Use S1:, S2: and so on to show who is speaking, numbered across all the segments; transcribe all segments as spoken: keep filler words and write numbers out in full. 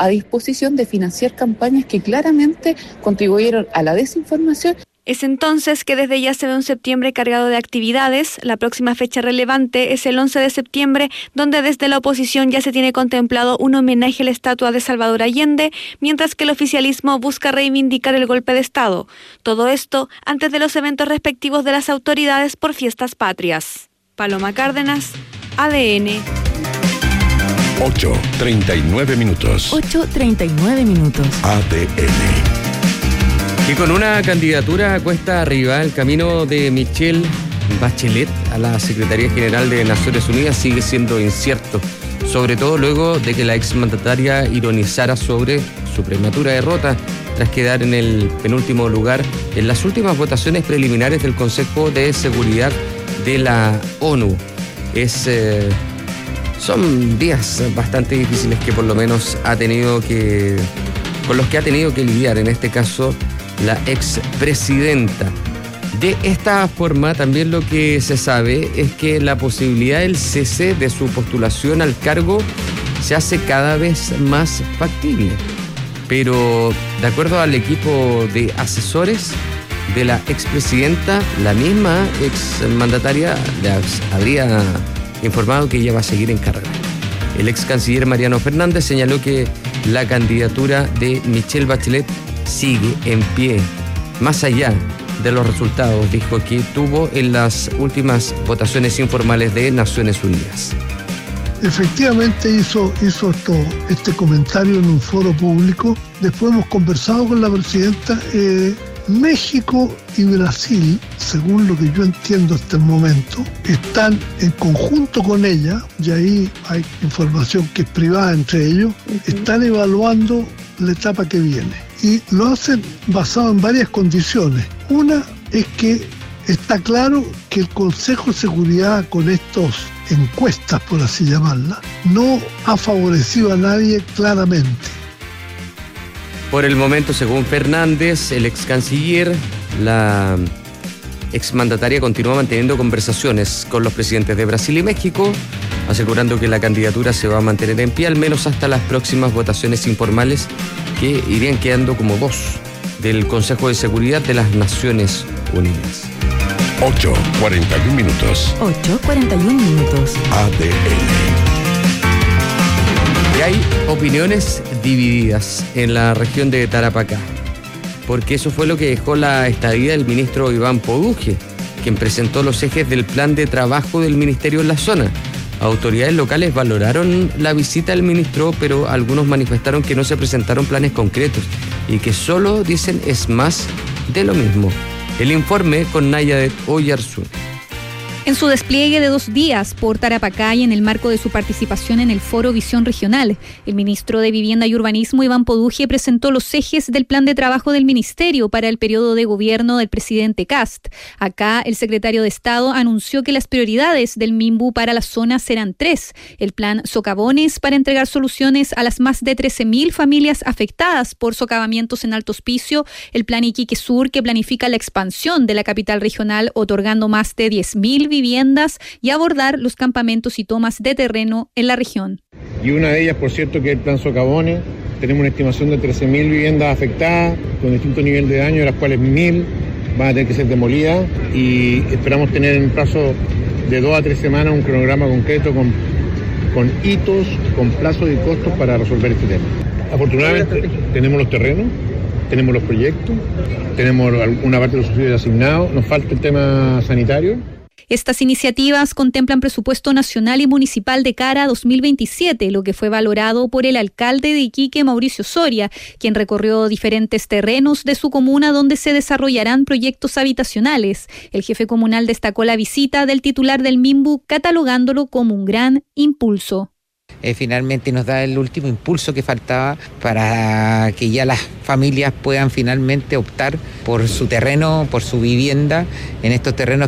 S1: a disposición de financiar campañas que claramente contribuyeron a la desinformación.
S2: Es entonces que desde ya se ve un septiembre cargado de actividades. La próxima fecha relevante es el once de septiembre, donde desde la oposición ya se tiene contemplado un homenaje a la estatua de Salvador Allende, mientras que el oficialismo busca reivindicar el golpe de Estado. Todo esto antes de los eventos respectivos de las autoridades por fiestas patrias. Paloma Cárdenas, A D N.
S3: ocho treinta y nueve minutos.
S4: ocho treinta y nueve minutos.
S3: A D N.
S5: Y con una candidatura cuesta arriba, el camino de Michelle Bachelet a la Secretaría General de Naciones Unidas sigue siendo incierto, sobre todo luego de que la exmandataria ironizara sobre su prematura derrota tras quedar en el penúltimo lugar en las últimas votaciones preliminares del Consejo de Seguridad de la ONU. Es, eh, son días bastante difíciles que por lo menos ha tenido que, con los que ha tenido que lidiar, en este caso, la expresidenta. De esta forma, también lo que se sabe es que la posibilidad del cese de su postulación al cargo se hace cada vez más factible. Pero, de acuerdo al equipo de asesores de la expresidenta, la misma exmandataria les habría informado que ella va a seguir en carrera. El ex canciller Mariano Fernández señaló que la candidatura de Michelle Bachelet sigue en pie, más allá de los resultados, dijo, que tuvo en las últimas votaciones informales de Naciones Unidas.
S6: Efectivamente hizo, hizo esto, este comentario en un foro público. Después hemos conversado con la presidenta. Eh, México y Brasil, según lo que yo entiendo hasta el momento, están en conjunto con ella, y ahí hay información que es privada entre ellos, están evaluando la etapa que viene. Y lo hacen basado en varias condiciones. Una es que está claro que el Consejo de Seguridad, con estas encuestas, por así llamarlas, no ha favorecido a nadie claramente.
S5: Por el momento, según Fernández, el ex canciller, la exmandataria continúa manteniendo conversaciones con los presidentes de Brasil y México, asegurando que la candidatura se va a mantener en pie al menos hasta las próximas votaciones informales, que irían quedando como voz del Consejo de Seguridad de las Naciones Unidas.
S3: ocho cuarenta y uno minutos.
S4: ocho cuarenta y uno minutos.
S3: A D N.
S5: Y hay opiniones divididas en la región de Tarapacá, porque eso fue lo que dejó la estadía del ministro Iván Poduje, quien presentó los ejes del plan de trabajo del ministerio en la zona. Autoridades locales valoraron la visita del ministro, pero algunos manifestaron que no se presentaron planes concretos y que solo, dicen, es más de lo mismo. El informe con Nayadet Oyarzún.
S7: En su despliegue de dos días por Tarapacá y en el marco de su participación en el Foro Visión Regional, el ministro de Vivienda y Urbanismo, Iván Poduje, presentó los ejes del plan de trabajo del ministerio para el periodo de gobierno del presidente Kast. Acá, el secretario de Estado anunció que las prioridades del MIMBU para la zona serán tres: el plan Socavones, para entregar soluciones a las más de trece mil familias afectadas por socavamientos en Alto Hospicio; el plan Iquique Sur, que planifica la expansión de la capital regional otorgando más de diez mil viviendas, y abordar los campamentos y tomas de terreno en la región.
S8: Y una de ellas, por cierto, que es el plan Socavones. Tenemos una estimación de trece mil viviendas afectadas con distintos niveles de daño, de las cuales mil van a tener que ser demolidas, y esperamos tener en un plazo de dos a tres semanas un cronograma concreto con, con hitos, con plazos y costos para resolver este tema. Afortunadamente tenemos los terrenos, tenemos los proyectos, tenemos una parte de los subsidios asignados, nos falta el tema sanitario.
S7: Estas iniciativas contemplan presupuesto nacional y municipal de cara a dos mil veintisiete, lo que fue valorado por el alcalde de Iquique, Mauricio Soria, quien recorrió diferentes terrenos de su comuna donde se desarrollarán proyectos habitacionales. El jefe comunal destacó la visita del titular del MIMBU, catalogándolo como un gran impulso.
S9: Eh, finalmente nos da el último impulso que faltaba para que ya las familias puedan finalmente optar por su terreno, por su vivienda, en estos terrenos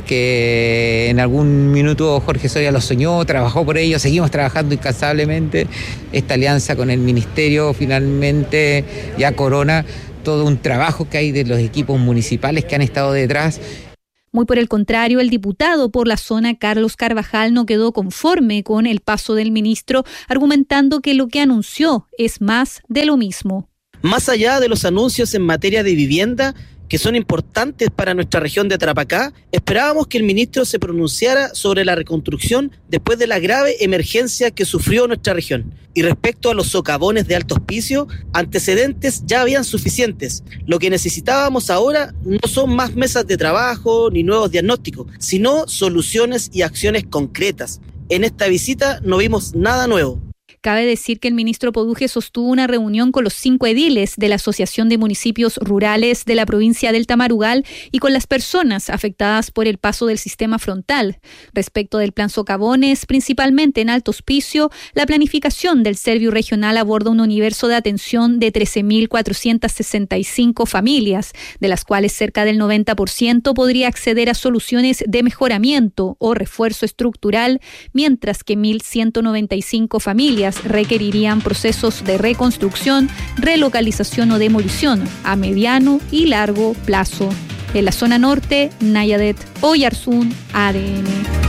S9: que en algún minuto Jorge Soria los soñó, trabajó por ellos, seguimos trabajando incansablemente. Esta alianza con el ministerio finalmente ya corona todo un trabajo que hay de los equipos municipales que han estado detrás.
S7: Muy por el contrario, el diputado por la zona, Carlos Carvajal, no quedó conforme con el paso del ministro, argumentando que lo que anunció es más de lo mismo.
S10: Más allá de los anuncios en materia de vivienda, que son importantes para nuestra región de Tarapacá, esperábamos que el ministro se pronunciara sobre la reconstrucción después de la grave emergencia que sufrió nuestra región. Y respecto a los socavones de Alto Hospicio, antecedentes ya habían suficientes. Lo que necesitábamos ahora no son más mesas de trabajo ni nuevos diagnósticos, sino soluciones y acciones concretas. En esta visita no vimos nada nuevo.
S7: Cabe decir que el ministro Poduje sostuvo una reunión con los cinco ediles de la Asociación de Municipios Rurales de la provincia del Tamarugal y con las personas afectadas por el paso del sistema frontal. Respecto del plan Socavones, principalmente en Alto Hospicio, la planificación del Serviu Regional aborda un universo de atención de trece mil cuatrocientas sesenta y cinco familias, de las cuales cerca del noventa por ciento podría acceder a soluciones de mejoramiento o refuerzo estructural, mientras que mil ciento noventa y cinco familias requerirían procesos de reconstrucción, relocalización o demolición a mediano y largo plazo. En la zona norte, Nayadet, Oyarzún, A D N.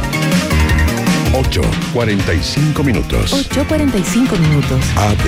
S3: ocho cuarenta y cinco minutos.
S4: ocho cuarenta y cinco minutos.
S3: A D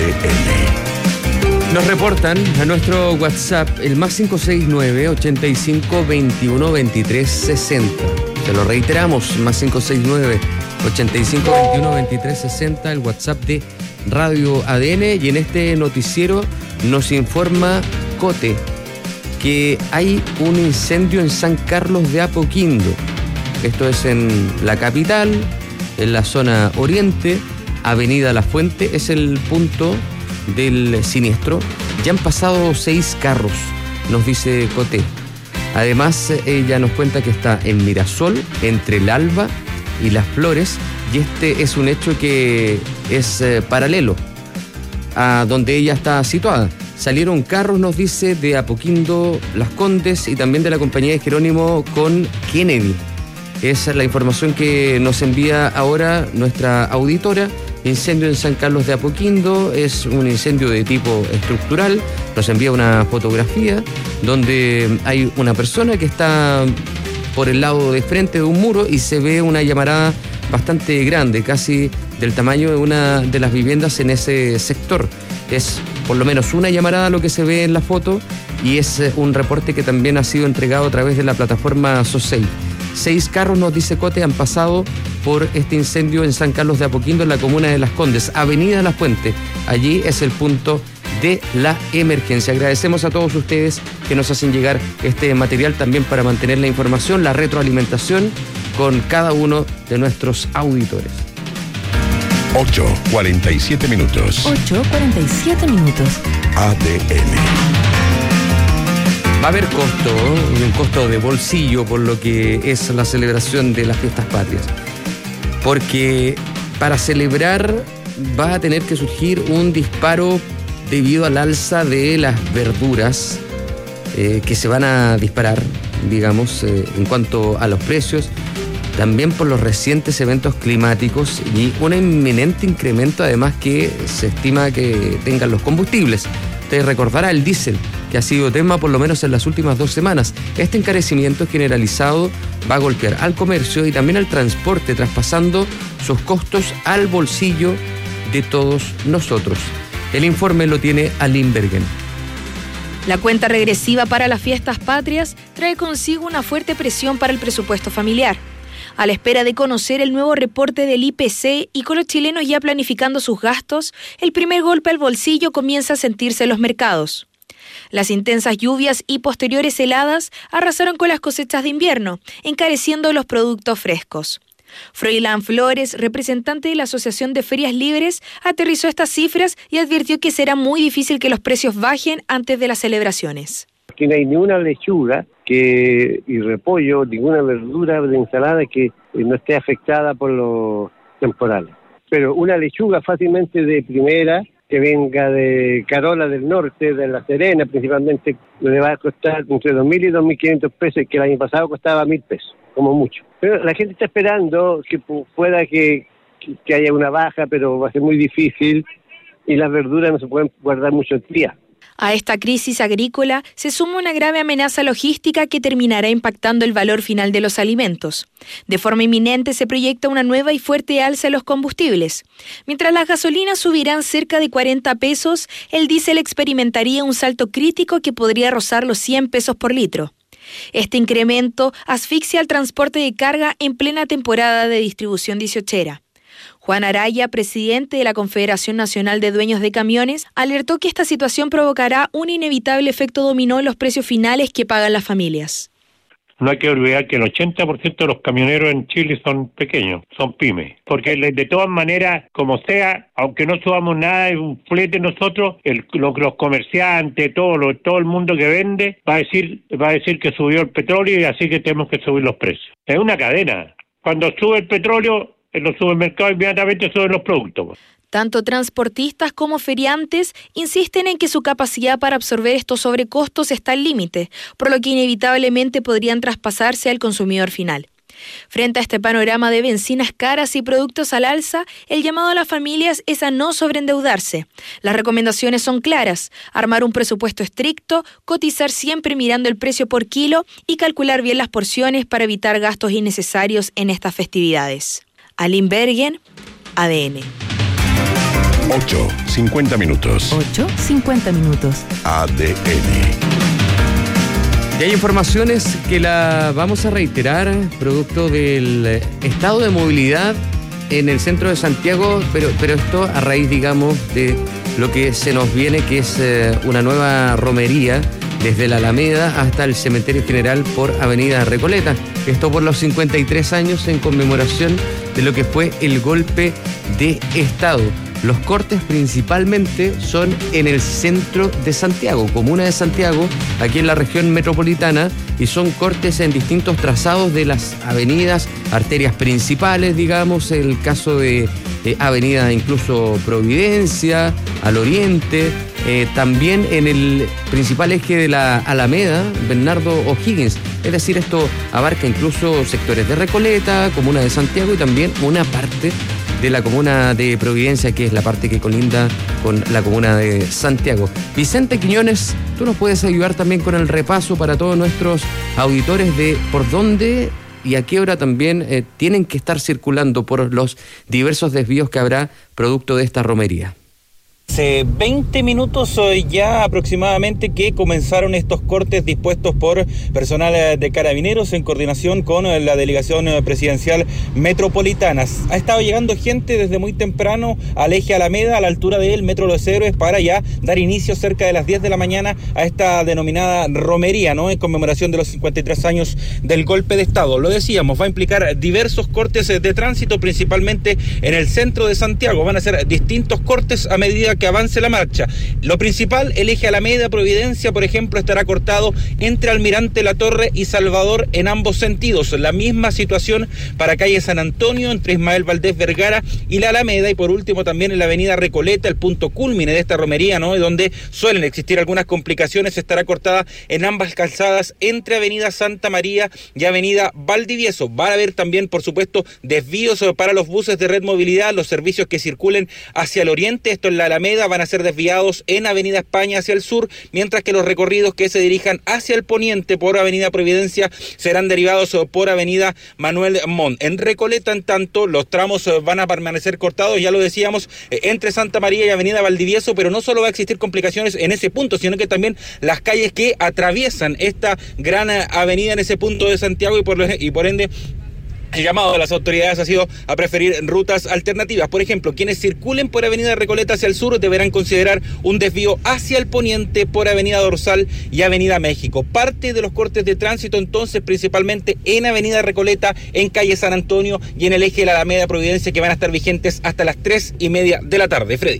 S3: N.
S5: Nos reportan a nuestro WhatsApp el más cinco seis nueve, ochenta y cinco, veintiuno, veintitrés, sesenta. Se lo reiteramos, más cinco seis nueve, ochenta y cinco, veintiuno, veintitrés, sesenta, el WhatsApp de Radio A D N. Y en este noticiero nos informa Cote que hay un incendio en San Carlos de Apoquindo. Esto es en la capital, en la zona oriente, Avenida La Fuente, es el punto del siniestro. Ya han pasado seis carros, nos dice Coté. Además, ella nos cuenta que está en Mirasol, entre el Alba y Las Flores, y este es un hecho que es eh, paralelo a donde ella está situada. Salieron carros, nos dice, de Apoquindo, Las Condes y también de la compañía de Jerónimo con Kennedy. Esa es la información que nos envía ahora nuestra auditora. Incendio en San Carlos de Apoquindo, es un incendio de tipo estructural. Nos envía una fotografía donde hay una persona que está por el lado de frente de un muro y se ve una llamarada bastante grande, casi del tamaño de una de las viviendas en ese sector. Es por lo menos una llamarada lo que se ve en la foto y es un reporte que también ha sido entregado a través de la plataforma SOSEI. Seis carros, nos dice Cote, han pasado por este incendio en San Carlos de Apoquindo, en la comuna de Las Condes, Avenida La Fuente. Allí es el punto de la emergencia. Agradecemos a todos ustedes que nos hacen llegar este material también para mantener la información, la retroalimentación con cada uno de nuestros auditores.
S3: ocho cuarenta y siete minutos.
S4: ocho cuarenta y siete minutos.
S3: A D N.
S5: Va a haber costo, ¿eh? Un costo de bolsillo por lo que es la celebración de las fiestas patrias. Porque para celebrar va a tener que surgir un disparo debido al alza de las verduras eh, que se van a disparar, digamos, eh, en cuanto a los precios, también por los recientes eventos climáticos y un inminente incremento además que se estima que tengan los combustibles. Te recordará el diésel, que ha sido tema por lo menos en las últimas dos semanas. Este encarecimiento generalizado va a golpear al comercio y también al transporte, traspasando sus costos al bolsillo de todos nosotros. El informe lo tiene Aline Bergen.
S11: La cuenta regresiva para las fiestas patrias trae consigo una fuerte presión para el presupuesto familiar. A la espera de conocer el nuevo reporte del I P C y con los chilenos ya planificando sus gastos, el primer golpe al bolsillo comienza a sentirse en los mercados. Las intensas lluvias y posteriores heladas arrasaron con las cosechas de invierno, encareciendo los productos frescos. Froilán Flores, representante de la Asociación de Ferias Libres, aterrizó estas cifras y advirtió que será muy difícil que los precios bajen antes de las celebraciones.
S12: Que no hay ni una lechuga que y repollo, ninguna verdura de ensalada que no esté afectada por los temporales. Pero una lechuga fácilmente de primera, que venga de Carola del Norte, de La Serena principalmente, le va a costar entre dos mil y dos mil quinientos pesos, que el año pasado costaba mil pesos, como mucho. Pero la gente está esperando que pueda que, que haya una baja, pero va a ser muy difícil y las verduras no se pueden guardar muchos días.
S11: A esta crisis agrícola se suma una grave amenaza logística que terminará impactando el valor final de los alimentos. De forma inminente se proyecta una nueva y fuerte alza en los combustibles. Mientras las gasolinas subirán cerca de cuarenta pesos, el diésel experimentaría un salto crítico que podría rozar los cien pesos por litro. Este incremento asfixia al transporte de carga en plena temporada de distribución dieciochera. Juan Araya, presidente de la Confederación Nacional de Dueños de Camiones, alertó que esta situación provocará un inevitable efecto dominó en los precios finales que pagan las familias.
S13: No hay que olvidar que el ochenta por ciento de los camioneros en Chile son pequeños, son pymes. Porque de todas maneras, como sea, aunque no subamos nada de un flete nosotros, el, los, los comerciantes, todo, lo, todo el mundo que vende, va a decir va a decir que subió el petróleo y así que tenemos que subir los precios. Es una cadena. Cuando sube el petróleo, en los supermercados inmediatamente suben los productos.
S11: Tanto transportistas como feriantes insisten en que su capacidad para absorber estos sobrecostos está al límite, por lo que inevitablemente podrían traspasarse al consumidor final. Frente a este panorama de bencinas caras y productos al alza, el llamado a las familias es a no sobreendeudarse. Las recomendaciones son claras: armar un presupuesto estricto, cotizar siempre mirando el precio por kilo y calcular bien las porciones para evitar gastos innecesarios en estas festividades. Aline Bergen, A D N.
S3: ocho, cincuenta minutos.
S4: ocho, cincuenta minutos.
S3: A D N.
S5: Y hay informaciones que la vamos a reiterar, producto del estado de movilidad en el centro de Santiago, pero, pero esto a raíz, digamos, de lo que se nos viene, que es eh, una nueva romería desde la Alameda hasta el Cementerio General por Avenida Recoleta. Esto por los cincuenta y tres años en conmemoración de lo que fue el golpe de Estado. Los cortes principalmente son en el centro de Santiago, comuna de Santiago, aquí en la región metropolitana, y son cortes en distintos trazados de las avenidas, arterias principales, digamos, el caso de eh, Avenida incluso Providencia, al oriente, eh, también en el principal eje de la Alameda, Bernardo O'Higgins. Es decir, esto abarca incluso sectores de Recoleta, comuna de Santiago y también una parte de la comuna de Providencia, que es la parte que colinda con la comuna de Santiago. Vicente Quiñones, tú nos puedes ayudar también con el repaso para todos nuestros auditores de por dónde y a qué hora también eh, tienen que estar circulando por los diversos desvíos que habrá producto de esta romería.
S14: Hace veinte minutos ya aproximadamente que comenzaron estos cortes dispuestos por personal de Carabineros en coordinación con la delegación presidencial metropolitana. Ha estado llegando gente desde muy temprano al eje Alameda, a la altura del Metro Los Héroes, para ya dar inicio cerca de las diez de la mañana a esta denominada romería, ¿no?, en conmemoración de los cincuenta y tres años del golpe de Estado. Lo decíamos, va a implicar diversos cortes de tránsito, principalmente en el centro de Santiago. Van a ser distintos cortes a medida que avance la marcha. Lo principal, el eje Alameda Providencia, por ejemplo, estará cortado entre Almirante La Torre y Salvador en ambos sentidos. La misma situación para calle San Antonio, entre Ismael Valdés Vergara y la Alameda, y por último también en la avenida Recoleta, el punto cúlmine de esta romería, ¿no?, y donde suelen existir algunas complicaciones, estará cortada en ambas calzadas entre avenida Santa María y avenida Valdivieso. Va a haber también, por supuesto, desvíos para los buses de Red Movilidad, los servicios que circulen hacia el oriente, esto en la Alameda, van a ser desviados en avenida España hacia el sur, mientras que los recorridos que se dirijan hacia el poniente por avenida Providencia serán derivados por avenida Manuel Montt. En Recoleta, en tanto, los tramos van a permanecer cortados, ya lo decíamos, entre Santa María y avenida Valdivieso, pero no solo va a existir complicaciones en ese punto, sino que también las calles que atraviesan esta gran avenida en ese punto de Santiago, y por, y por ende el llamado de las autoridades ha sido a preferir rutas alternativas. Por ejemplo, quienes circulen por avenida Recoleta hacia el sur deberán considerar un desvío hacia el poniente por avenida Dorsal y avenida México. Parte de los cortes de tránsito entonces principalmente en avenida Recoleta, en calle San Antonio y en el eje de la Alameda Providencia, que van a estar vigentes hasta las tres y media de la tarde. Freddy.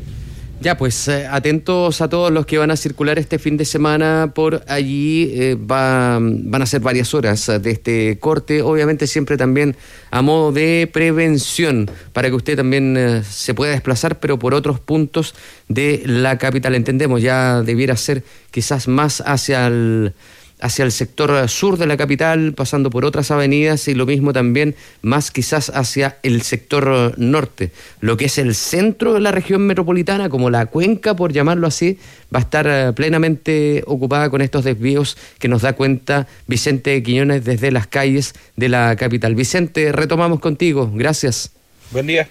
S5: Ya, pues eh, atentos a todos los que van a circular este fin de semana por allí. Eh, va, van a ser varias horas de este corte, obviamente siempre también a modo de prevención, para que usted también eh, se pueda desplazar, pero por otros puntos de la capital. Entendemos, ya debiera ser quizás más hacia el... hacia el sector sur de la capital, pasando por otras avenidas, y lo mismo también más quizás hacia el sector norte. Lo que es el centro de la región metropolitana, como la cuenca, por llamarlo así, va a estar plenamente ocupada con estos desvíos que nos da cuenta Vicente Quiñones desde las calles de la capital. Vicente, retomamos contigo. Gracias.
S14: Buen día.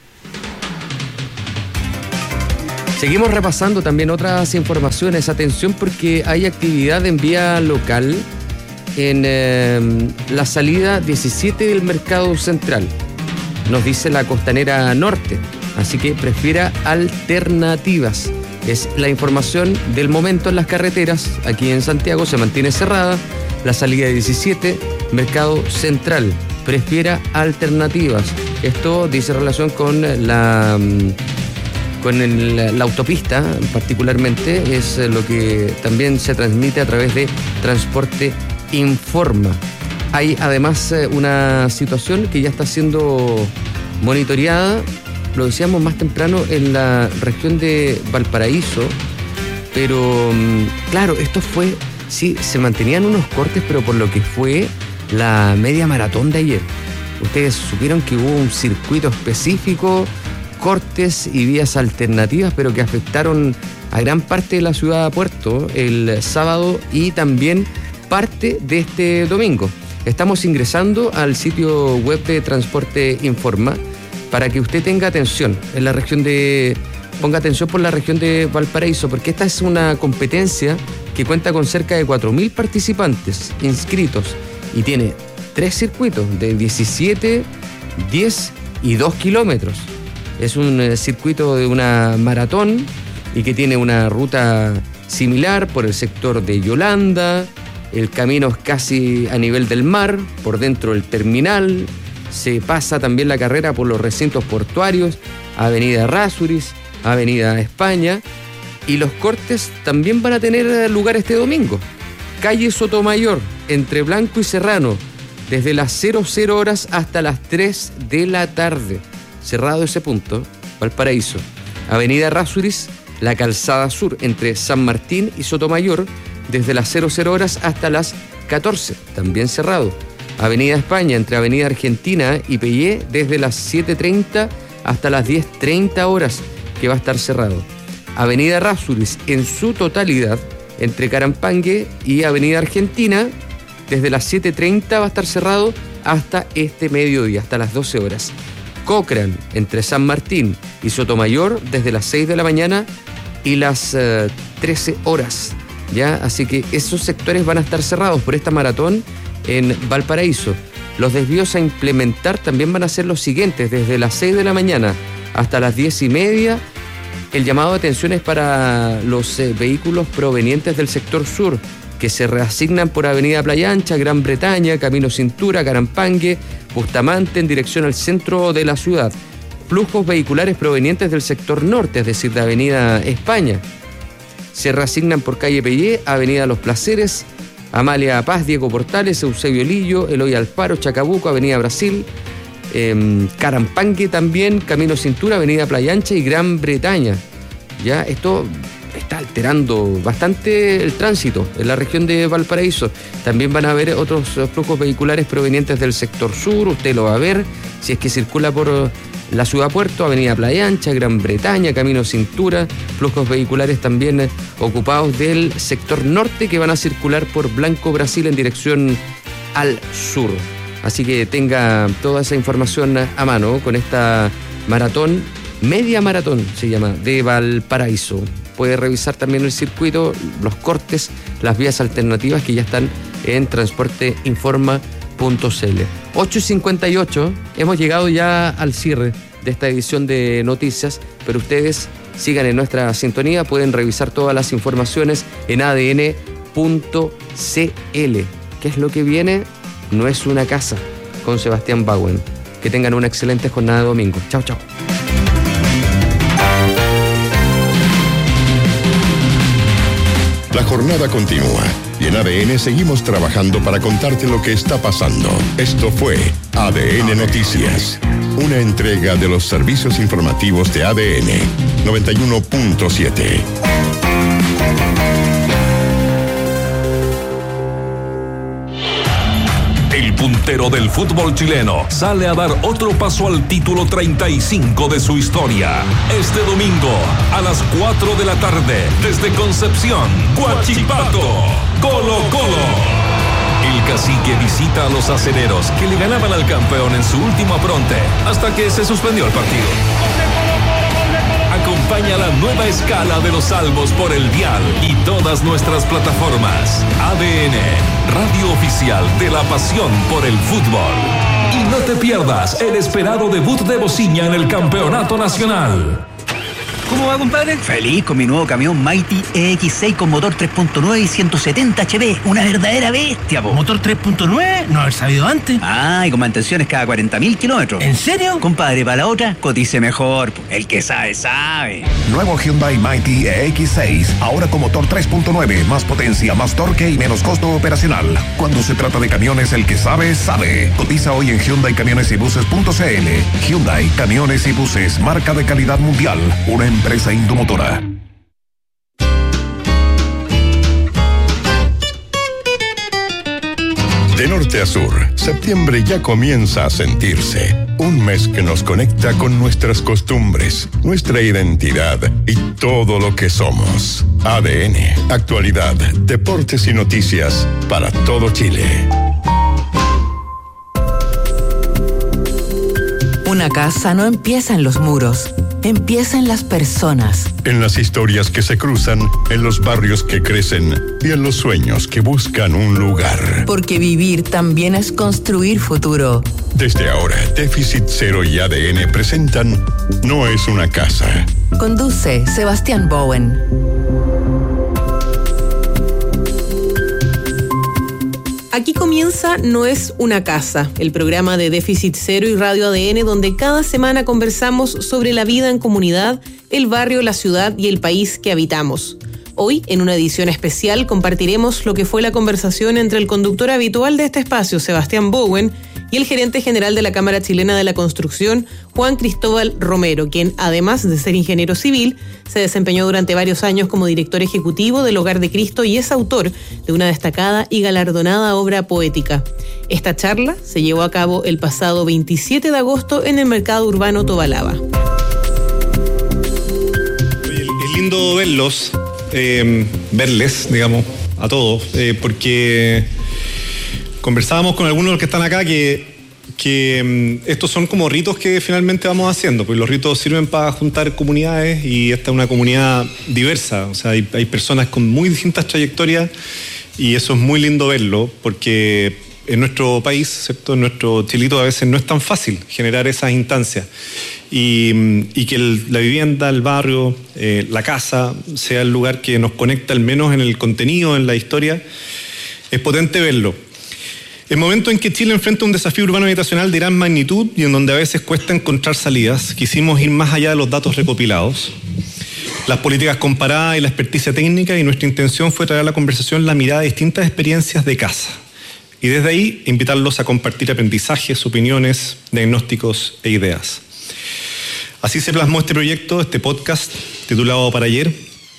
S5: Seguimos repasando también otras informaciones. Atención, porque hay actividad en vía local en eh, la salida diecisiete del Mercado Central. Nos dice la Costanera Norte. Así que prefiera alternativas. Es la información del momento en las carreteras. Aquí en Santiago se mantiene cerrada la salida diecisiete, Mercado Central. Prefiera alternativas. Esto dice relación con la... con el, la autopista particularmente, es lo que también se transmite a través de Transporte Informa. Hay además una situación que ya está siendo monitoreada, lo decíamos más temprano, en la región de Valparaíso, pero claro, esto fue, sí, se mantenían unos cortes, pero por lo que fue la media maratón de ayer. Ustedes supieron que hubo un circuito específico, cortes y vías alternativas, pero que afectaron a gran parte de la ciudad de Puerto el sábado y también parte de este domingo. Estamos ingresando al sitio web de Transporte Informa para que usted tenga atención en la región de, ponga atención por la región de Valparaíso, porque esta es una competencia que cuenta con cerca de cuatro mil participantes inscritos y tiene tres circuitos de diecisiete, diez y dos kilómetros. Es un eh, circuito de una maratón y que tiene una ruta similar por el sector de Yolanda. El camino es casi a nivel del mar, por dentro del terminal. Se pasa también la carrera por los recintos portuarios, Avenida Errázuriz, Avenida España. Y los cortes también van a tener lugar este domingo. Calle Sotomayor, entre Blanco y Serrano, desde las cero cero horas hasta las tres de la tarde. Cerrado ese punto, Valparaíso. Avenida Errázuriz, la calzada sur entre San Martín y Sotomayor, desde las cero cero horas hasta las catorce, también cerrado. Avenida España, entre Avenida Argentina y Peyé, desde las siete treinta hasta las diez treinta horas, que va a estar cerrado. Avenida Errázuriz, en su totalidad, entre Carampangue y Avenida Argentina, desde las siete treinta va a estar cerrado hasta este mediodía, hasta las doce horas. Cochrane, entre San Martín y Sotomayor, desde las seis de la mañana y las uh, trece horas. ¿Ya? Así que esos sectores van a estar cerrados por esta maratón en Valparaíso. Los desvíos a implementar también van a ser los siguientes: desde las seis de la mañana hasta las diez y media. El llamado de atención es para los eh, vehículos provenientes del sector sur, que se reasignan por Avenida Playa Ancha, Gran Bretaña, Camino Cintura, Carampangue, Bustamante, en dirección al centro de la ciudad. Flujos vehiculares provenientes del sector norte, es decir, de Avenida España, se reasignan por Calle Peyé, Avenida Los Placeres, Amalia Paz, Diego Portales, Eusebio Lillo, Eloy Alfaro, Chacabuco, Avenida Brasil, eh, Carampangue también, Camino Cintura, Avenida Playa Ancha y Gran Bretaña. Ya, esto está alterando bastante el tránsito en la región de Valparaíso. También van a haber otros flujos vehiculares provenientes del sector sur, usted lo va a ver si es que circula por la ciudad Puerto, Avenida Playa Ancha, Gran Bretaña, Camino Cintura, flujos vehiculares también ocupados del sector norte que van a circular por Blanco Brasil en dirección al sur. Así que tenga toda esa información a mano con esta maratón, media maratón se llama, de Valparaíso. Puede revisar también el circuito, los cortes, las vías alternativas que ya están en transporte informa punto c l. ocho y cincuenta y ocho, hemos llegado ya al cierre de esta edición de noticias, pero ustedes sigan en nuestra sintonía, pueden revisar todas las informaciones en a d n punto c l. ¿Qué es lo que viene? No es una casa, con Sebastián Bauen. Que tengan una excelente jornada de domingo. Chao, chao.
S3: La jornada continúa y en A D N seguimos trabajando para contarte lo que está pasando. Esto fue A D N Noticias, una entrega de los servicios informativos de A D N noventa y uno punto siete.
S15: delantero del fútbol chileno sale a dar otro paso al título treinta y cinco de su historia. Este domingo, a las cuatro de la tarde, desde Concepción, Huachipato, Colo Colo. El cacique visita a los acereros que le ganaban al campeón en su último apronte hasta que se suspendió el partido. Acompaña la nueva escala de los salvos por el dial y todas nuestras plataformas. A D N, radio oficial de la pasión por el fútbol. Y no te pierdas el esperado debut de Bociña en el campeonato nacional.
S16: ¿Cómo va, compadre? Feliz con mi nuevo camión Mighty E X seis con motor tres punto nueve y ciento setenta H P. Una verdadera bestia, po.
S17: ¿Motor tres punto nueve? No haber sabido antes.
S16: Ah, y con mantenciones cada cuarenta mil kilómetros.
S17: ¿En serio?
S16: Compadre, para la otra, cotice mejor, po. El que sabe, sabe.
S18: Nuevo Hyundai Mighty E X seis. Ahora con motor tres punto nueve. Más potencia, más torque y menos costo operacional. Cuando se trata de camiones, el que sabe, sabe. Cotiza hoy en Hyundai Camiones y Buses punto c l. Hyundai Camiones y Buses. Marca de calidad mundial. Una empresa Indomotora.
S3: De norte a sur, septiembre ya comienza a sentirse. Un mes que nos conecta con nuestras costumbres, nuestra identidad y todo lo que somos. A D N, actualidad, deportes y noticias para todo Chile.
S19: Una casa no empieza en los muros, empieza en las personas.
S3: En las historias que se cruzan, en los barrios que crecen y en los sueños que buscan un lugar.
S19: Porque vivir también es construir futuro.
S3: Desde ahora, Déficit Cero y A D N presentan No es una casa.
S19: Conduce Sebastián Bowen.
S20: Aquí comienza No es una casa, el programa de Déficit Cero y Radio A D N, donde cada semana conversamos sobre la vida en comunidad, el barrio, la ciudad y el país que habitamos. Hoy, en una edición especial, compartiremos lo que fue la conversación entre el conductor habitual de este espacio, Sebastián Bowen, y el gerente general de la Cámara Chilena de la Construcción, Juan Cristóbal Romero, quien, además de ser ingeniero civil, se desempeñó durante varios años como director ejecutivo del Hogar de Cristo y es autor de una destacada y galardonada obra poética. Esta charla se llevó a cabo el pasado veintisiete de agosto en el Mercado Urbano Tobalaba.
S21: Oye, es lindo verlos, eh, verles, digamos, a todos, eh, porque conversábamos con algunos de los que están acá que, que um, estos son como ritos que finalmente vamos haciendo, pues los ritos sirven para juntar comunidades y esta es una comunidad diversa, o sea, hay, hay personas con muy distintas trayectorias y eso es muy lindo verlo porque en nuestro país, ¿cierto? En nuestro Chilito a veces no es tan fácil generar esas instancias y, y que el, la vivienda, el barrio, eh, la casa sea el lugar que nos conecta al menos en el contenido, en la historia, es potente verlo. El momento en que Chile enfrenta un desafío urbano habitacional de gran magnitud y en donde a veces cuesta encontrar salidas, quisimos ir más allá de los datos recopilados, las políticas comparadas y la experticia técnica, y nuestra intención fue traer a la conversación la mirada de distintas experiencias de casa. Y desde ahí invitarlos a compartir aprendizajes, opiniones, diagnósticos e ideas. Así se plasmó este proyecto, este podcast titulado Para Ayer.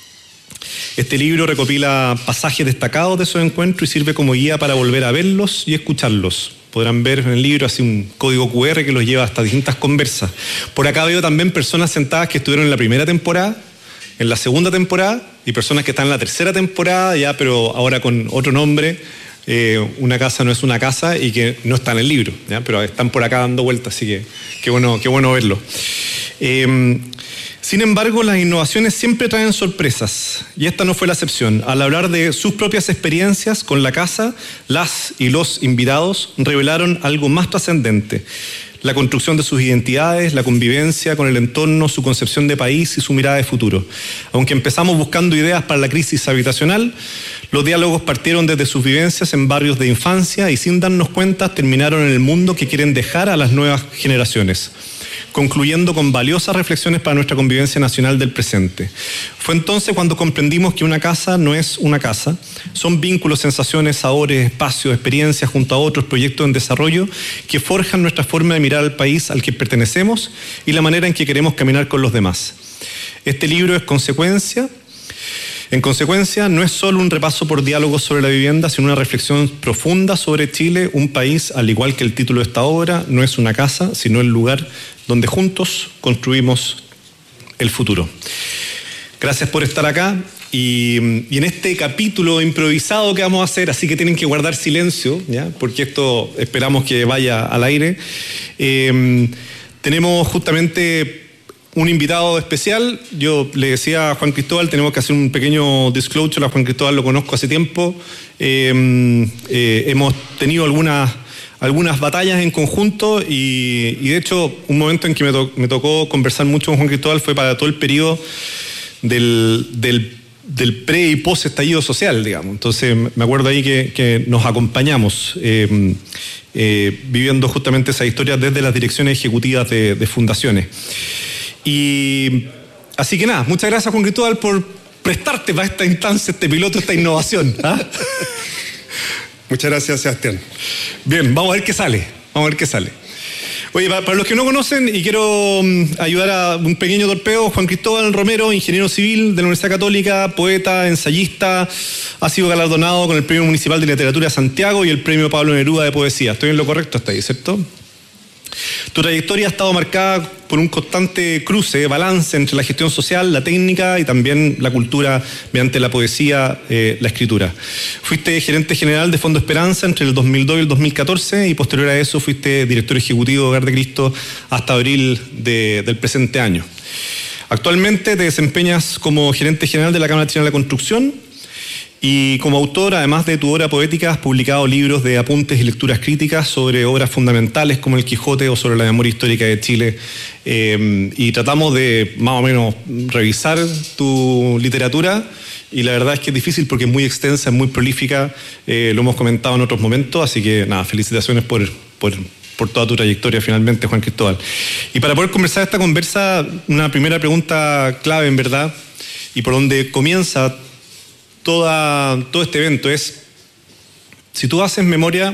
S21: Este libro recopila pasajes destacados de esos encuentros y sirve como guía para volver a verlos y escucharlos. Podrán ver en el libro así un código cu erre que los lleva hasta distintas conversas. Por acá veo también personas sentadas que estuvieron en la primera temporada, en la segunda temporada, y personas que están en la tercera temporada ya, pero ahora con otro nombre. Eh, una casa no es una casa y que no está en el libro, ¿ya? Pero están por acá dando vueltas, así que qué bueno, qué bueno verlo. Eh, Sin embargo, las innovaciones siempre traen sorpresas, y esta no fue la excepción. Al hablar de sus propias experiencias con la casa, las y los invitados revelaron algo más trascendente: la construcción de sus identidades, la convivencia con el entorno, su concepción de país y su mirada de futuro. Aunque empezamos buscando ideas para la crisis habitacional, los diálogos partieron desde sus vivencias en barrios de infancia y sin darnos cuenta terminaron en el mundo que quieren dejar a las nuevas generaciones, concluyendo con valiosas reflexiones para nuestra convivencia nacional del presente. Fue entonces cuando comprendimos que una casa no es una casa, son vínculos, sensaciones, sabores, espacios, experiencias junto a otros proyectos en desarrollo que forjan nuestra forma de mirar al país al que pertenecemos y la manera en que queremos caminar con los demás. Este libro es consecuencia En consecuencia, no es solo un repaso por diálogos sobre la vivienda, sino una reflexión profunda sobre Chile, un país, al igual que el título de esta obra, no es una casa, sino el lugar donde juntos construimos el futuro. Gracias por estar acá. Y, y en este capítulo improvisado que vamos a hacer, así que tienen que guardar silencio, ¿ya? Porque esto esperamos que vaya al aire, eh, tenemos justamente un invitado especial. Yo le decía a Juan Cristóbal, tenemos que hacer un pequeño disclosure. A Juan Cristóbal lo conozco hace tiempo, eh, eh, hemos tenido algunas algunas batallas en conjunto y, y de hecho un momento en que me, to- me tocó conversar mucho con Juan Cristóbal fue para todo el periodo del, del del pre y post estallido social, digamos. Entonces me acuerdo ahí que, que nos acompañamos eh, eh, viviendo justamente esa historia desde las direcciones ejecutivas de, de fundaciones. Y así que nada, muchas gracias Juan Cristóbal por prestarte para esta instancia, este piloto, esta innovación. ¿Ah?
S1: Muchas gracias, Sebastián.
S21: Bien, vamos a ver qué sale, vamos a ver qué sale. Oye, para, para los que no conocen, y quiero um, ayudar a un pequeño torpeo, Juan Cristóbal Romero, ingeniero civil de la Universidad Católica, poeta, ensayista, ha sido galardonado con el Premio Municipal de Literatura de Santiago y el Premio Pablo Neruda de Poesía. Estoy en lo correcto hasta ahí, ¿cierto? Tu trayectoria ha estado marcada por un constante cruce, balance entre la gestión social, la técnica y también la cultura mediante la poesía, eh, la escritura. Fuiste gerente general de Fondo Esperanza entre el dos mil dos y el dos mil catorce y posterior a eso fuiste director ejecutivo de Hogar de Cristo hasta abril de, del presente año. Actualmente te desempeñas como gerente general de la Cámara Chilena de la Construcción y como autor, además de tu obra poética, has publicado libros de apuntes y lecturas críticas sobre obras fundamentales como El Quijote o sobre la memoria histórica de Chile. Eh, y tratamos de más o menos revisar tu literatura y la verdad es que es difícil porque es muy extensa, es muy prolífica, eh, lo hemos comentado en otros momentos, así que nada, felicitaciones por, por, por toda tu trayectoria finalmente, Juan Cristóbal. Y para poder conversar esta conversa, una primera pregunta clave en verdad, y por donde comienza Toda, todo este evento es, si tú haces memoria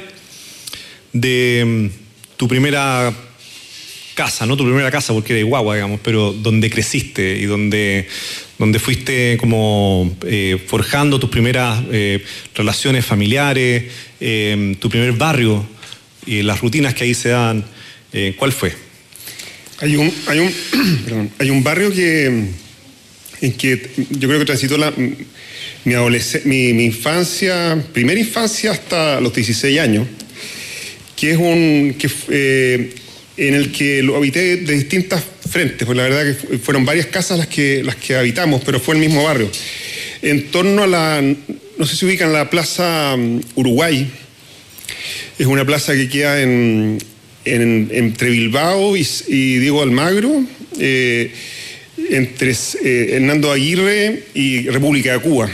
S21: de tu primera casa, no tu primera casa porque eres guagua, digamos, pero donde creciste y donde, donde fuiste como eh, forjando tus primeras eh, relaciones familiares, eh, tu primer barrio y las rutinas que ahí se dan, eh, ¿cuál fue?
S1: Hay un, hay un, perdón, hay un barrio que, en que yo creo que transitó la... Mi, mi, mi infancia, primera infancia hasta los dieciséis años, que es un que, eh, en el que lo habité de distintas frentes, pues la verdad que fueron varias casas las que, las que habitamos, pero fue el mismo barrio. En torno a la, no sé si ubican la Plaza Uruguay, es una plaza que queda en, en, entre Bilbao y, y Diego Almagro, eh, entre eh, Hernando Aguirre y República de Cuba.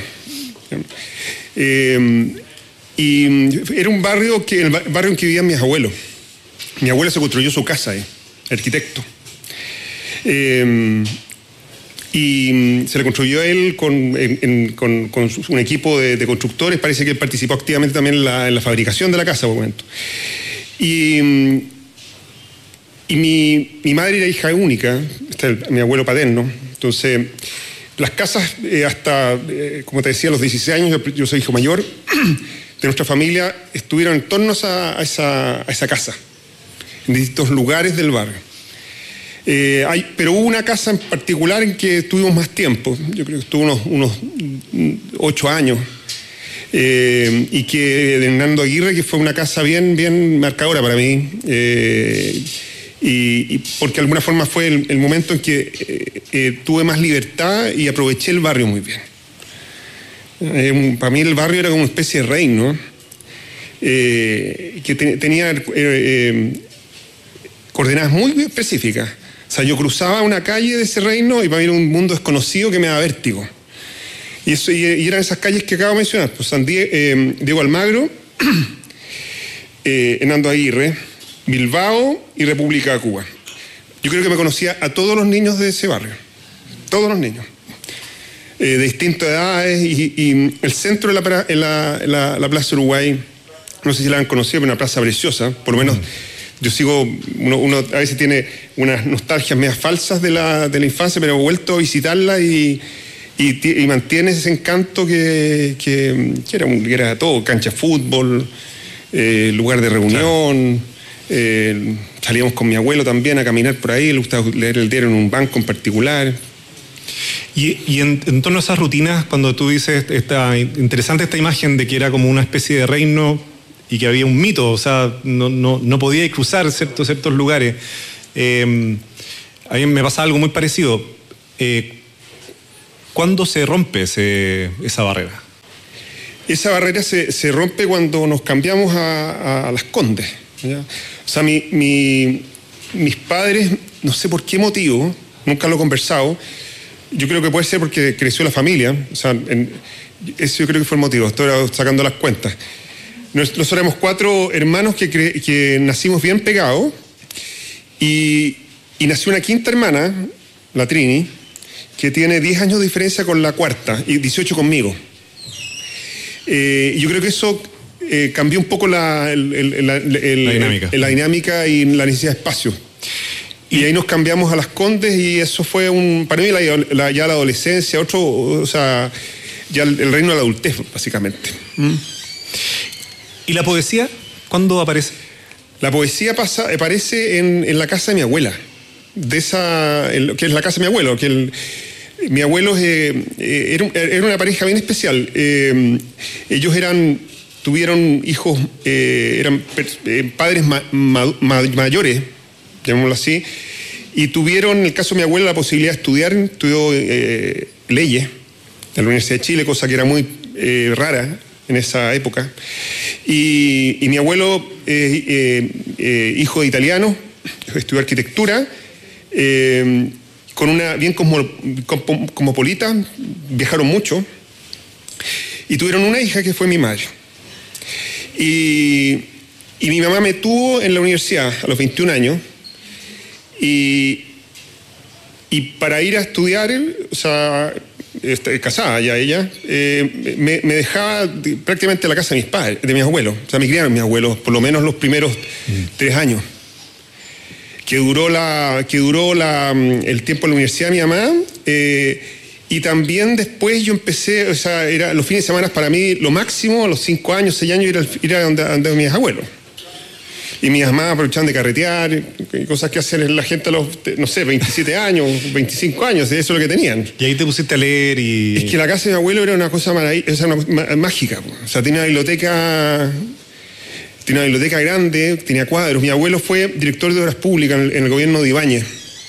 S1: Eh, y era un barrio que el barrio en que vivían mis abuelos. Mi abuela se construyó su casa ahí, arquitecto. Eh, y se le construyó a él con, en, en, con, con un equipo de, de constructores. Parece que él participó activamente también en la, en la fabricación de la casa por momento. Y, y mi, mi madre era hija única, este es el, mi abuelo paterno. Entonces, las casas, eh, hasta, eh, como te decía, a los dieciséis años, yo, yo soy hijo mayor de nuestra familia, estuvieron en torno a esa, a esa, a esa casa, en distintos lugares del barrio. Eh, hay, pero hubo una casa en particular en que estuvimos más tiempo, yo creo que estuvo unos, unos ocho años, eh, y que de Hernando Aguirre, que fue una casa bien, bien marcadora para mí, eh, Y, y porque de alguna forma fue el, el momento en que eh, eh, tuve más libertad y aproveché el barrio muy bien. Eh, para mí el barrio era como una especie de reino, eh, que te, tenía eh, eh, coordenadas muy específicas. O sea, yo cruzaba una calle de ese reino y para mí era un mundo desconocido que me daba vértigo. Y, eso, y, y eran esas calles que acabo de mencionar, pues San Die, eh, Diego Almagro, eh, Hernando Aguirre, Bilbao y República de Cuba. Yo creo que me conocía a todos los niños de ese barrio, todos los niños, eh, de distintas edades, y, y el centro de la, la, la, la Plaza Uruguay, no sé si la han conocido, pero una plaza preciosa, por lo menos yo sigo, uno, uno a veces tiene unas nostalgias medias falsas de la, de la infancia, pero he vuelto a visitarla y, y, y mantiene ese encanto que, que, que, era, que era todo, cancha de fútbol, eh, lugar de reunión, claro. eh, salíamos con mi abuelo también a caminar por ahí, le gustaba leer el diario en un banco en particular.
S21: Y, y en, en torno a esas rutinas, cuando tú dices, esta, interesante esta imagen de que era como una especie de reino y que había un mito, o sea, no, no, no podía cruzar ciertos, ciertos lugares. Eh, a mí me pasa algo muy parecido. Eh, ¿Cuándo se rompe ese, esa barrera?
S1: Esa barrera se, se rompe cuando nos cambiamos a, a Las Condes, ¿ya? O sea, mi, mi, mis padres, no sé por qué motivo, nunca lo he conversado, yo creo que puede ser porque creció la familia, o sea, en, eso yo creo que fue el motivo, estoy sacando las cuentas. Nosotros éramos cuatro hermanos que, cre, que nacimos bien pegados y, y nació una quinta hermana, la Trini, que tiene diez años de diferencia con la cuarta y dieciocho conmigo. Eh, yo creo que eso eh, cambió un poco la, el, el, la, el, la, dinámica. El, la dinámica y la necesidad de espacio. Y ahí nos cambiamos a Las Condes y eso fue un, para mí la, la, ya la adolescencia, otro, o sea, ya el, el reino de la adultez, básicamente. ¿Mm?
S21: ¿Y la poesía? ¿Cuándo aparece?
S1: La poesía pasa, aparece en, en la casa de mi abuela, de esa, el, que es la casa de mi abuelo, que el, mi abuelo eh, eh, era, era una pareja bien especial. Eh, ellos eran, tuvieron hijos, eh, eran eh, padres ma, ma, ma, mayores, llamémoslo así, y tuvieron, en el caso de mi abuela, la posibilidad de estudiar, estudió eh, leyes en la Universidad de Chile, cosa que era muy eh, rara en esa época. Y, y mi abuelo, eh, eh, eh, hijo de italiano, estudió arquitectura, eh, con una bien cosmo, cosmopolita, viajaron mucho, y tuvieron una hija que fue mi madre. Y, y mi mamá me tuvo en la universidad a los veintiún años, y, y para ir a estudiar, o sea, casada ya ella, eh, me, me dejaba prácticamente en la casa de mis padres, de mis abuelos. O sea, me criaron mis abuelos, por lo menos los primeros mm. tres años. Que duró, la, que duró la, el tiempo en la universidad de mi mamá, eh, y también después yo empecé, o sea, era, los fines de semana para mí lo máximo, a los cinco años, seis años, ir, ir a donde, donde mis abuelos. Y mis mamás aprovechaban de carretear, cosas que hacen la gente a los, no sé, veintisiete años, veinticinco años, eso es lo que tenían.
S21: Y ahí te pusiste a leer y...
S1: Es que la casa de mi abuelo era una cosa maravillosa, una, mágica. O sea, tenía una biblioteca, tenía una biblioteca grande, tenía cuadros. Mi abuelo fue director de obras públicas en el, en el gobierno de Ibáñez.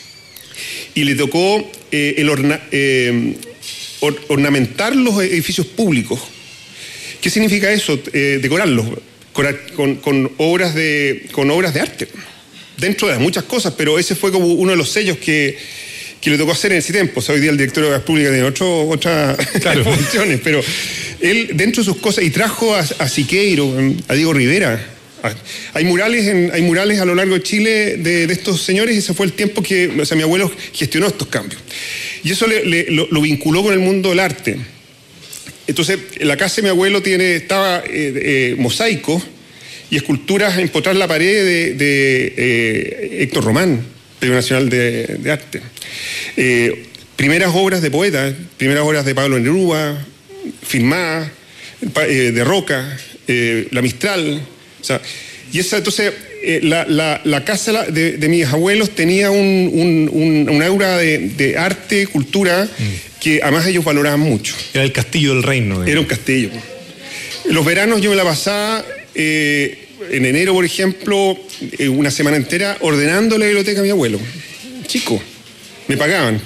S1: Y le tocó eh, el orna, eh, or, ornamentar los edificios públicos. ¿Qué significa eso? Eh, decorarlos. Con, con, obras de, con obras de arte, dentro de muchas cosas, pero ese fue como uno de los sellos que, que le tocó hacer en ese tiempo. O sea, hoy día el director de obras públicas tiene otro, otras claro. funciones, pero él dentro de sus cosas, y trajo a, a Siqueiro, a Diego Rivera. A, hay, murales en, hay murales a lo largo de Chile de, de estos señores, y ese fue el tiempo que, o sea, mi abuelo gestionó estos cambios. Y eso le, le, lo, lo vinculó con el mundo del arte. Entonces, la casa de mi abuelo tiene, estaba eh, eh, mosaicos y esculturas a empotrar la pared de, de eh, Héctor Román, Premio Nacional de, de Arte. Eh, primeras obras de poetas, primeras obras de Pablo Neruda, firmadas, eh, de Roca, eh, La Mistral. O sea, y esa, entonces, eh, la, la, la casa de, de mis abuelos tenía un, un, un, un aura de, de arte, cultura, mm. que además ellos valoraban mucho.
S21: Era el castillo del reino.
S1: De... Era un castillo. Los veranos yo me la pasaba, eh, en enero, por ejemplo, eh, una semana entera ordenando la biblioteca a mi abuelo. Chico, me pagaban.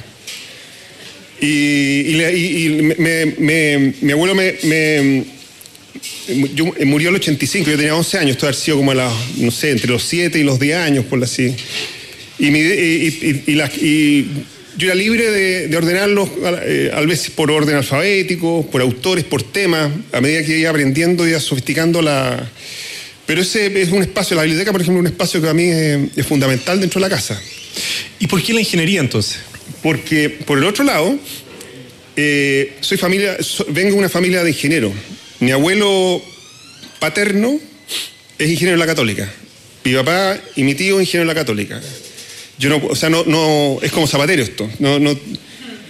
S1: Y, y, y me, me, mi abuelo me... me yo, murió el ochenta y cinco, yo tenía once años, esto ha sido como a las, no sé, entre los siete y los diez años, por así. Y, mi, y, y, y, la, y yo era libre de, de ordenarlos, eh, a veces por orden alfabético, por autores, por temas, a medida que iba aprendiendo, iba sofisticando la... Pero ese es un espacio, la biblioteca, por ejemplo, es un espacio que a mí es, es fundamental dentro de la casa.
S21: ¿Y por qué la ingeniería, entonces?
S1: Porque, por el otro lado, eh, soy familia, so, vengo de una familia de ingenieros. Mi abuelo paterno es ingeniero en la Católica. Mi papá y mi tío ingeniero en la Católica. Yo no, o sea, no, no, es como Zapatero esto. No, no,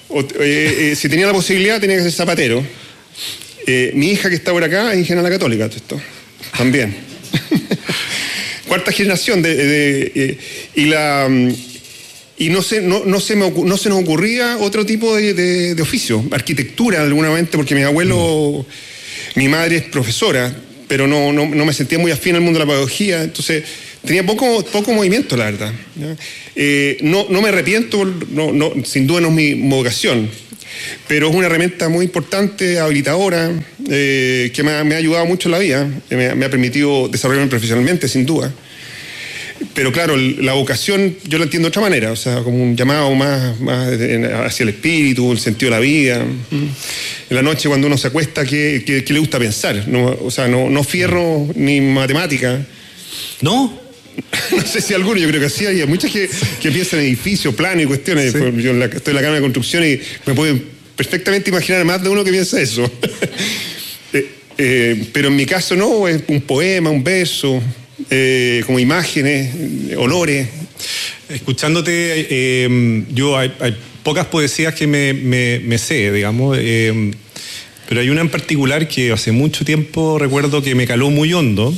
S1: O, eh, eh, si tenía la posibilidad, tenía que ser zapatero. Eh, mi hija que está por acá es ingeniera católica, esto, también. Cuarta generación de, de, de eh, y la y no se no, no se me no se nos ocurría otro tipo de, de, de oficio, arquitectura alguna, porque mi abuelo, mm. mi madre es profesora, pero no, no, no me sentía muy afín al mundo de la pedagogía, entonces tenía poco poco movimiento, la verdad. Eh, no no me arrepiento, no, no, sin duda no es mi vocación, pero es una herramienta muy importante, habilitadora, eh, que me ha, me ha ayudado mucho en la vida, me, me ha permitido desarrollarme profesionalmente, sin duda. Pero claro, la vocación yo la entiendo de otra manera, o sea, como un llamado más, más hacia el espíritu, el sentido de la vida. En la noche cuando uno se acuesta, ¿qué, qué, qué le gusta pensar? No, o sea, no, no fierro ni matemática.
S21: ¿No?
S1: No sé si alguno, yo creo que sí hay muchas que, que piensan en edificios, planos y cuestiones. Sí. Yo en la, estoy en la Cámara de Construcción y me puedo perfectamente imaginar más de uno que piensa eso. eh, eh, pero en mi caso no, es un poema, un verso, eh, como imágenes, olores.
S21: Escuchándote, eh, yo hay, hay pocas poesías que me, me, me sé, digamos, eh, pero hay una en particular que hace mucho tiempo recuerdo que me caló muy hondo.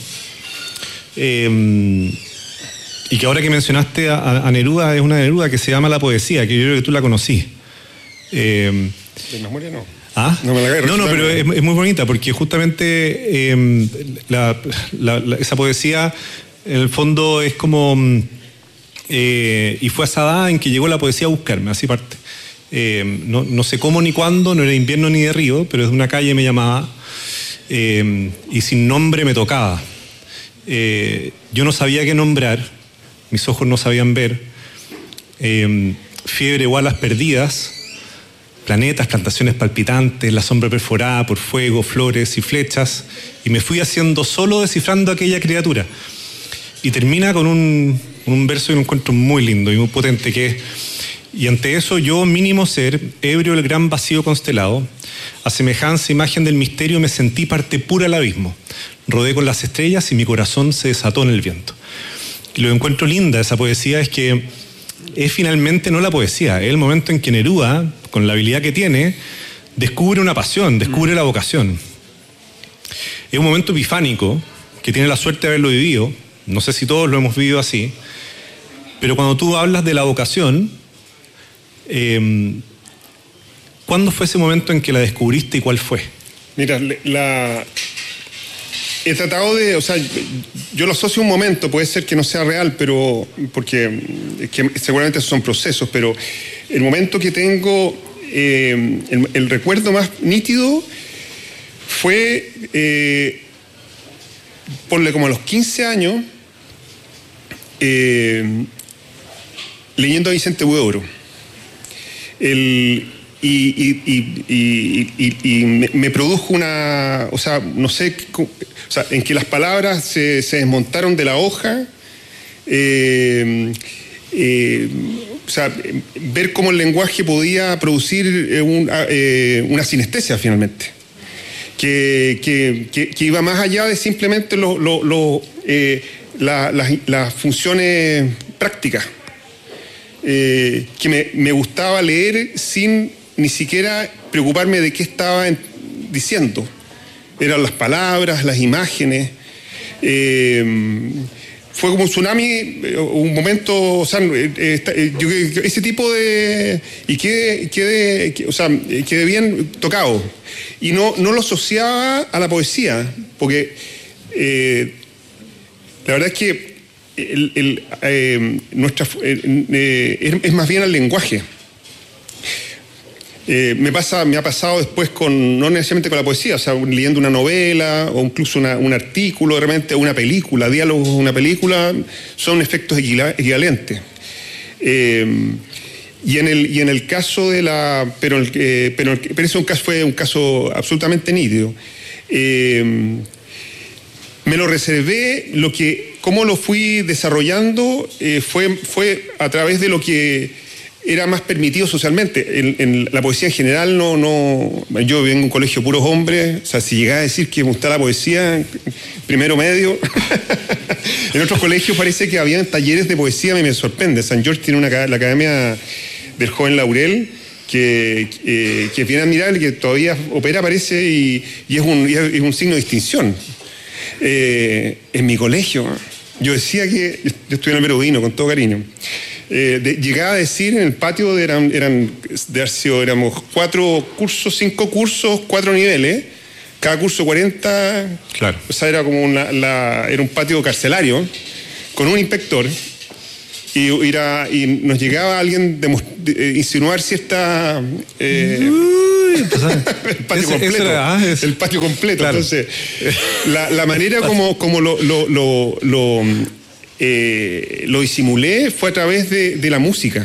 S21: Eh, y que ahora que mencionaste a, a Neruda, es una Neruda que se llama La Poesía, que yo creo que tú la conocí. Eh,
S1: ¿De memoria no?
S21: ¿Ah? No, me la no, no, pero es, es muy bonita porque justamente eh, la, la, la, esa poesía en el fondo es como eh, y fue a esa edad en que llegó la poesía a buscarme, así parte. Eh, no, no sé cómo ni cuándo, no era invierno ni de río, pero de una calle me llamaba eh, y sin nombre me tocaba. Eh, yo no sabía qué nombrar, mis ojos no sabían ver, eh, fiebre o alas perdidas, planetas, plantaciones palpitantes, la sombra perforada por fuego, flores y flechas, y me fui haciendo solo descifrando aquella criatura. Y termina con un, un verso que lo encuentro muy lindo y muy potente, que es: y ante eso yo, mínimo ser, ebrio del gran vacío constelado, a semejanza imagen del misterio me sentí parte pura al abismo, rodé con las estrellas y mi corazón se desató en el viento. Y lo que encuentro linda esa poesía es que es finalmente no la poesía, es el momento en que Neruda, con la habilidad que tiene, descubre una pasión, descubre la vocación. Es un momento epifánico, que tiene la suerte de haberlo vivido, no sé si todos lo hemos vivido así, pero cuando tú hablas de la vocación, eh, ¿cuándo fue ese momento en que la descubriste y cuál fue?
S1: Mira, la... he tratado de, o sea, yo lo asocio a un momento, puede ser que no sea real, pero porque que seguramente esos son procesos, pero el momento que tengo, eh, el, el recuerdo más nítido fue, eh, ponle como a los quince años, eh, leyendo a Vicente Huidobro. El... Y, y, y, y, y, y me, me produjo una, o sea, no sé, o sea, en que las palabras se, se desmontaron de la hoja, eh, eh, o sea, ver cómo el lenguaje podía producir un, eh, una sinestesia finalmente, que, que, que, que iba más allá de simplemente lo, lo, lo, eh, la, las, las funciones prácticas, eh, que me, me gustaba leer sin ni siquiera preocuparme de qué estaba diciendo. Eran las palabras, las imágenes. Eh, fue como un tsunami, un momento, o sea, eh, yo, ese tipo de... Y quedé, quedé, o sea, quedé bien tocado. Y no, no lo asociaba a la poesía, porque eh, la verdad es que el, el, eh, nuestra, eh, es, es más bien el lenguaje. Eh, me pasa, me ha pasado después con, no necesariamente con la poesía, o sea, leyendo una novela o incluso una, un artículo, de repente una película, diálogos de una película, son efectos equivalentes. Eh, y, en el, y en el caso de la... Pero, eh, pero, pero ese un caso, fue un caso absolutamente nítido. Eh, me lo reservé, lo que, cómo lo fui desarrollando eh, fue, fue a través de lo que era más permitido socialmente. En, en la poesía en general no, no... Yo vengo de un colegio puros hombres, o sea, si llegaba a decir que me gustaba la poesía, primero medio. En otros colegios parece que habían talleres de poesía, a mí me sorprende. San George tiene una, la Academia del Joven Laurel, que, eh, que es bien admirable, que todavía opera, parece, y, y, es, un, y es un signo de distinción. Eh, en mi colegio, yo decía que, yo estudié en el Perudino, con todo cariño, eh, de, llegaba a decir en el patio, de eran, eran, de arcio, éramos cuatro cursos, cinco cursos, cuatro niveles, cada curso cuarenta,
S21: claro.
S1: O sea, era como una, la, era un patio carcelario, con un inspector, y, era, y nos llegaba alguien de, de insinuar cierta... Eh, Uy, pues, el patio ese, completo. Era, ah, el patio completo. Claro. Entonces, la, la manera como, como lo, lo, lo, lo, eh, lo disimulé fue a través de, de la música.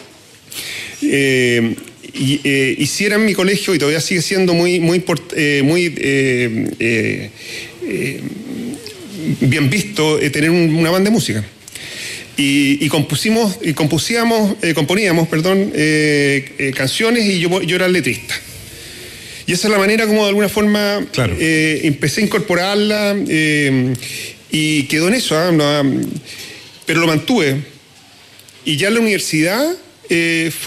S1: Eh, y, eh, hiciera en mi colegio, y todavía sigue siendo muy, muy, eh, muy eh, eh, eh, bien visto eh, tener un, una banda de música. Y, y compusimos, y compusíamos, eh, componíamos, perdón, eh, eh, canciones, y yo, yo era el letrista. Y esa es la manera como de alguna forma
S21: claro.
S1: eh, empecé a incorporarla eh, y quedó en eso, ¿eh? No, pero lo mantuve. Y ya en la universidad eh, fue